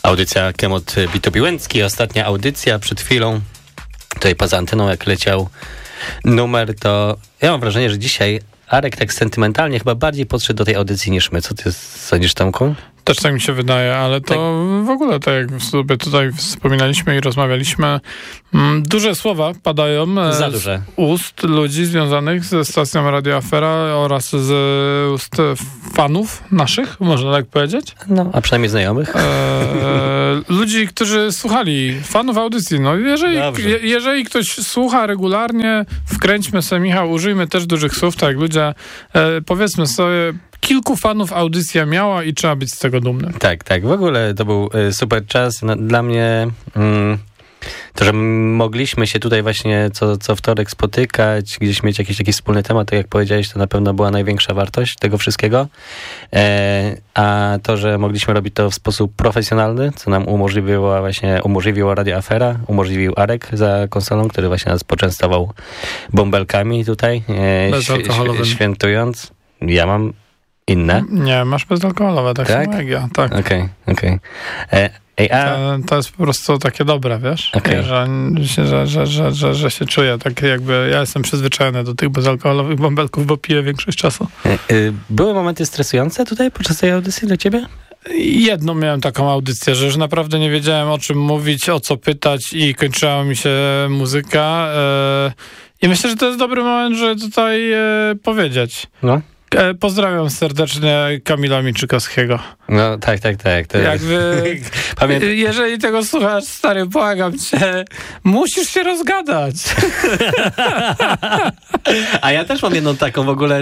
Audycja Kemot Bitopiłęcki, ostatnia audycja przed chwilą. Tutaj poza anteną jak leciał numer, to ja mam wrażenie, że dzisiaj Arek tak sentymentalnie chyba bardziej podszedł do tej audycji niż my. Co ty sądzisz, Tomku? Też tak mi się wydaje, ale to tak. W ogóle tak jak sobie tutaj wspominaliśmy i rozmawialiśmy, duże słowa padają z ust ludzi związanych ze stacją Radio Afera oraz z ust fanów naszych, można tak powiedzieć. No, a przynajmniej znajomych. Ludzi, którzy słuchali, fanów audycji. No, jeżeli ktoś słucha regularnie, wkręćmy sobie, Michał, użyjmy też dużych słów, tak jak ludzie, powiedzmy sobie, kilku fanów audycja miała i trzeba być z tego dumnym. Tak. W ogóle to był super czas. No, dla mnie to, że mogliśmy się tutaj właśnie co wtorek spotykać, gdzieś mieć jakiś taki wspólny temat, tak jak powiedziałeś, to na pewno była największa wartość tego wszystkiego. A to, że mogliśmy robić to w sposób profesjonalny, co nam umożliwiło Radio Afera, umożliwił Arek za konsolą, który właśnie nas poczęstował bąbelkami tutaj, świętując. Ja mam inne? Nie, masz bezalkoholowe, tak samo jak ja. Tak. Okej. To jest po prostu takie dobre, wiesz? Okay. Że się czuję tak jakby... Ja jestem przyzwyczajony do tych bezalkoholowych bąbelków, bo piję większość czasu. Były momenty stresujące tutaj podczas tej audycji dla ciebie? Jedną miałem taką audycję, że już naprawdę nie wiedziałem, o czym mówić, o co pytać i kończyła mi się muzyka. I myślę, że to jest dobry moment, żeby tutaj powiedzieć. No. Pozdrawiam serdecznie Kamila Miczykowskiego. No tak. To jakby, jeżeli tego słuchasz, stary, błagam cię, musisz się rozgadać. A ja też mam jedną taką w ogóle,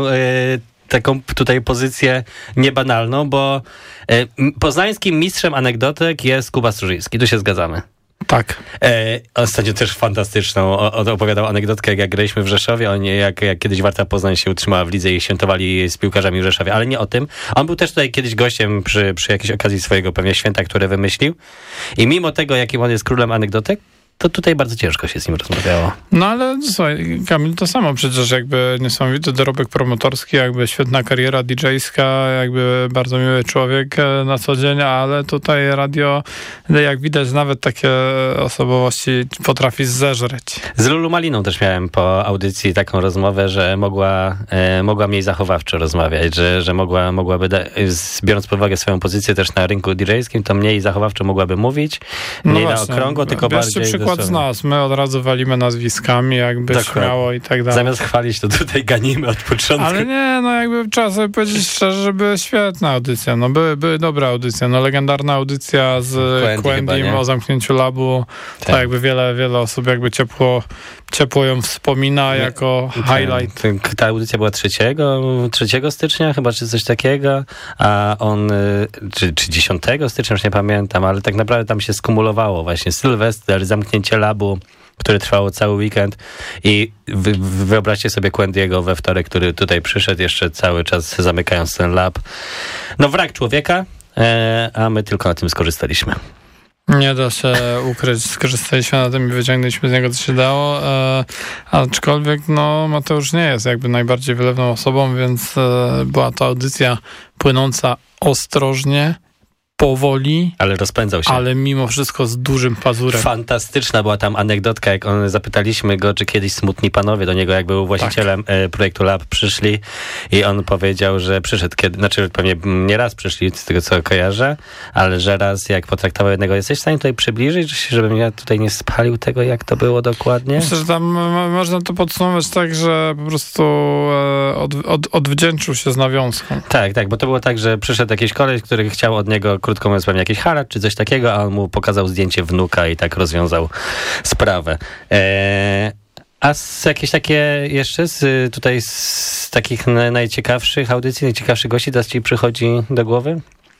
taką tutaj pozycję niebanalną, bo poznańskim mistrzem anegdotek jest Kuba Strużyński. Tu się zgadzamy. Tak. Ostatnio też fantastyczną opowiadał anegdotkę, jak graliśmy w Rzeszowie, jak kiedyś Warta Poznań się utrzymała w lidze i świętowali z piłkarzami w Rzeszowie, ale nie o tym. On był też tutaj kiedyś gościem przy jakiejś okazji swojego pewnie święta, które wymyślił i mimo tego, jakim on jest królem anegdotek, to tutaj bardzo ciężko się z nim rozmawiało. No ale słuchaj, Kamil, to samo przecież jakby niesamowity dorobek promotorski, jakby świetna kariera DJ-ska, jakby bardzo miły człowiek na co dzień, ale tutaj radio, jak widać, nawet takie osobowości potrafi zeżreć. Z Lulu Maliną też miałem po audycji taką rozmowę, że mogła mniej zachowawczo rozmawiać, że mogłaby, biorąc pod uwagę swoją pozycję też na rynku DJ-skim, to mniej zachowawczo mogłaby mówić, mniej na okrągło, tylko bardziej... przykład z nas. My od razu walimy nazwiskami, jakby śmiało i tak dalej. Zamiast chwalić, to tutaj ganimy od początku. Ale nie, no jakby trzeba sobie powiedzieć szczerze, że były świetne audycje. No były dobre audycje. No legendarna audycja z Quendym o zamknięciu labu. Tak jakby wiele osób jakby ciepło ją wspomina jako highlight. Ta audycja była 3 stycznia chyba, czy coś takiego, a on, czy 10 stycznia, już nie pamiętam, ale tak naprawdę tam się skumulowało właśnie Sylwester, zamknięcie labu, które trwało cały weekend i wyobraźcie sobie Quendiego we wtorek, który tutaj przyszedł jeszcze cały czas zamykając ten lab. No wrak człowieka, a my tylko na tym skorzystaliśmy. Nie da się ukryć, skorzystaliśmy na tym i wyciągnęliśmy z niego co się dało, aczkolwiek no Mateusz nie jest jakby najbardziej wylewną osobą, więc była to audycja płynąca ostrożnie, powoli, ale rozpędzał się. Ale mimo wszystko z dużym pazurem. Fantastyczna była tam anegdotka, jak zapytaliśmy go, czy kiedyś smutni panowie do niego, jak był właścicielem projektu Lab, przyszli i on powiedział, że przyszedł, pewnie nie raz przyszli, z tego co kojarzę, ale że raz jak potraktował jednego, jesteś w stanie tutaj przybliżyć, żebym ja tutaj nie spalił tego, jak to było dokładnie? Myślę, że tam można to podsumować tak, że po prostu odwdzięczył się z nawiązką. Tak, bo to było tak, że przyszedł jakiś koleś, który chciał od niego krótko mówiąc pewnie jakiś haracz czy coś takiego, a on mu pokazał zdjęcie wnuka i tak rozwiązał sprawę. A jakieś takie jeszcze z takich najciekawszych audycji, najciekawszych gości teraz ci przychodzi do głowy?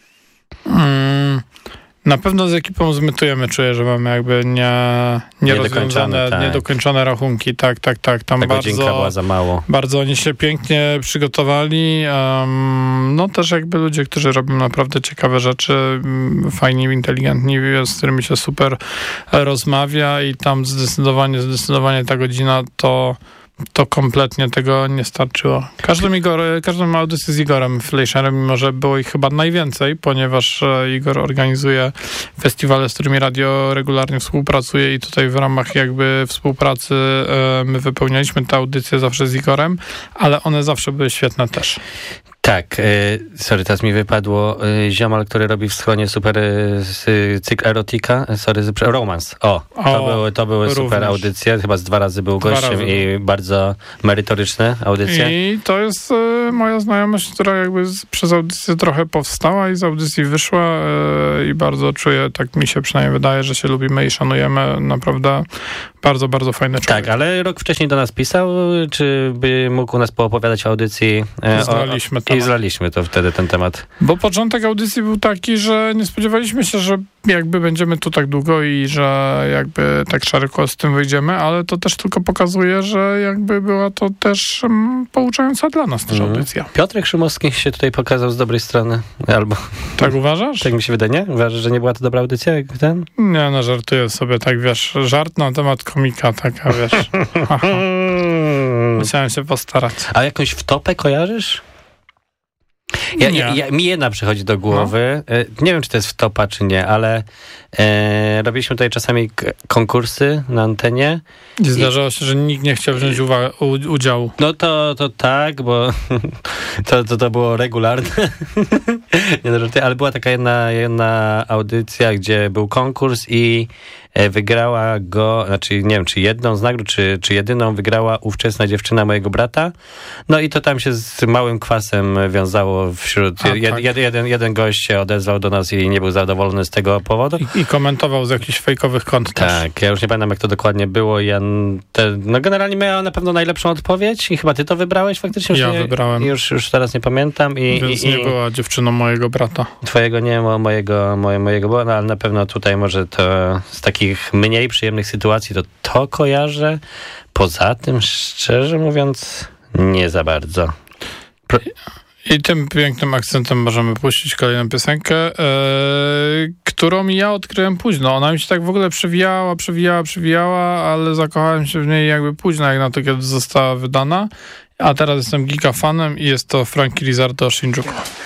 Na pewno z ekipą zmytujemy, czuję, że mamy jakby niedokończone rachunki. Tak. Tam ta godzinka była za mało. Bardzo oni się pięknie przygotowali. No też jakby ludzie, którzy robią naprawdę ciekawe rzeczy, fajni, inteligentni, z którymi się super rozmawia i tam zdecydowanie ta godzina to to kompletnie tego nie starczyło. Każdą audycję z Igorem Fleischerem, mimo że było ich chyba najwięcej, ponieważ Igor organizuje festiwale, z którymi radio regularnie współpracuje i tutaj w ramach jakby współpracy my wypełnialiśmy te audycje zawsze z Igorem, ale one zawsze były świetne też. Tak, teraz mi wypadło ziomal, który robi w schronie super cykl erotika, romans. To były super audycje, chyba z 2 razy był gościem i bardzo merytoryczne audycje. I to jest moja znajomość, która jakby przez audycję trochę powstała i z audycji wyszła i bardzo czuję, tak mi się przynajmniej wydaje, że się lubimy i szanujemy. Naprawdę bardzo, bardzo fajny człowiek. Tak, ale rok wcześniej do nas pisał, czy by mógł u nas poopowiadać o audycji? I zlaliśmy to wtedy ten temat. Bo początek audycji był taki, że nie spodziewaliśmy się, że jakby będziemy tu tak długo i że jakby tak szeroko z tym wyjdziemy, ale to też tylko pokazuje, że jakby była to też pouczająca dla nas też audycja. Piotrek Szumowski się tutaj pokazał z dobrej strony. Albo... Tak uważasz? Tak mi się wydaje, nie? Uważasz, że nie była to dobra audycja jak ten? Nie, no żartuję sobie, tak wiesz, żart na temat komika, taka wiesz. Musiałem się postarać. A jakąś wtopę kojarzysz? Mi jedna przychodzi do głowy. No. Nie wiem, czy to jest wtopa, czy nie, ale robiliśmy tutaj czasami konkursy na antenie. I zdarzało się, że nikt nie chciał wziąć udziału. No to tak, bo to było regularne. Ale była taka jedna audycja, gdzie był konkurs i wygrała go, znaczy nie wiem, czy jedną z nagród, czy jedyną wygrała ówczesna dziewczyna mojego brata. No i to tam się z małym kwasem wiązało wśród... Jeden gość się odezwał do nas i nie był zadowolony z tego powodu. I komentował z jakichś fejkowych kont też. Tak, ja już nie pamiętam, jak to dokładnie było. Generalnie miała na pewno najlepszą odpowiedź i chyba ty to wybrałeś faktycznie? Ja wybrałem. Już teraz nie pamiętam. Więc nie była dziewczyną mojego brata. Twojego nie, mojego było, no, ale na pewno tutaj może to z takich mniej przyjemnych sytuacji to kojarzę. Poza tym, szczerze mówiąc, nie za bardzo. I tym pięknym akcentem możemy puścić kolejną piosenkę, którą ja odkryłem późno. Ona mi się tak w ogóle przewijała, ale zakochałem się w niej jakby późno, jak na to, kiedy została wydana. A teraz jestem gigafanem i jest to Frankie Lizardo Shinjuku.